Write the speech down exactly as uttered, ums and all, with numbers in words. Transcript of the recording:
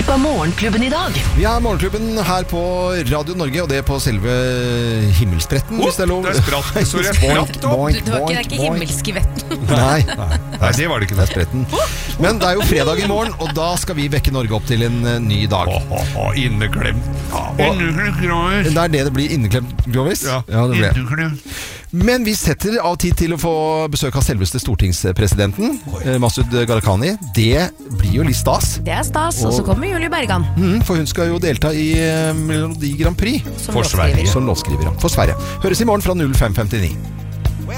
glipp av Morgenklubben i dag. Vi har Morgenklubben her på Radio Norge, og det er på selve himmelspretten, oh, hvis det er lov. Det er spratt, så det er spratt opp. Det var ikke, ikke himmelsk i vetten. Nei, Nei, det var det ikke. Det er spretten. Men det er jo fredag i morgen, og da skal vi vekke Norge opp til en uh, ny dag. Åh, åh, åh, inneklemt. Ja, inneklemt Grovis. Det er det det blir, inneklemt Grovis? Ja, ja det blir. inneklemt. Men vi setter av tid til å få besøk av selveste stortingspresidenten, eh, Masud Gharahkhani. Det blir jo litt stas. Det er stas, og så kommer Julie Bergan. Mm, for hun skal jo delta i uh, Melodi Grand Prix. Som for Sverige. Som låtskriver, ja. For Sverige. Høres i morgen fra null fem femtini.